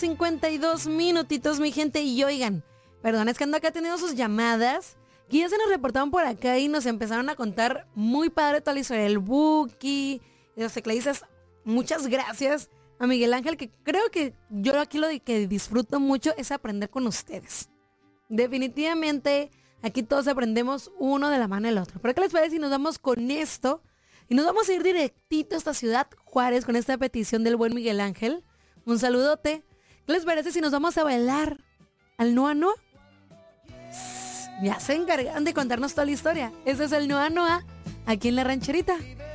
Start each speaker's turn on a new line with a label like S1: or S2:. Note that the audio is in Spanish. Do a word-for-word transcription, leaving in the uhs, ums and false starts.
S1: cincuenta y dos minutitos, mi gente. Y oigan, perdón, es que ando acá teniendo sus llamadas, que ya se nos reportaron por acá y nos empezaron a contar muy padre toda la historia del Buki. Y los tecladistas, muchas gracias a Miguel Ángel, que creo que yo aquí lo que disfruto mucho es aprender con ustedes. Definitivamente, aquí todos aprendemos uno de la mano del otro. ¿Pero qué les parece si nos vamos con esto? Y nos vamos a ir directito a esta ciudad Juárez con esta petición del buen Miguel Ángel. Un saludote. ¿Qué les parece si nos vamos a bailar al Noa Noa? Ya se encargan de contarnos toda la historia. Ese es el Noa Noa aquí en La Rancherita.